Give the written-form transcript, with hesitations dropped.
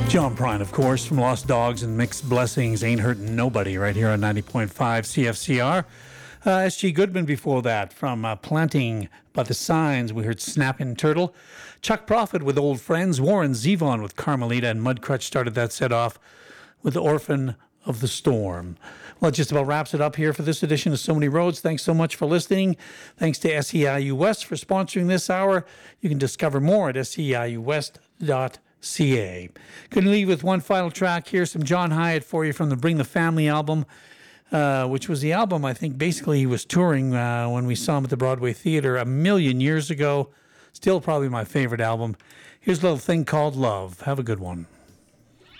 John Prine, of course, from Lost Dogs and Mixed Blessings, Ain't Hurting Nobody, right here on 90.5 CFCR. S.G. Goodman before that, from Planting by the Signs, we heard Snapping Turtle. Chuck Prophet with Old Friends, Warren Zevon with Carmelita, and Mudcrutch started that set off with The Orphan of the Storm. Well, it just about wraps it up here for this edition of So Many Roads. Thanks so much for listening. Thanks to SEIU West for sponsoring this hour. You can discover more at seiuwest.ca. Couldn't leave with one final track here, some John Hyatt for you from the Bring the Family album, which was the album I think basically he was touring when we saw him at the Broadway Theater a million years ago. Still probably my favorite album. Here's a little thing called Love. Have a good one.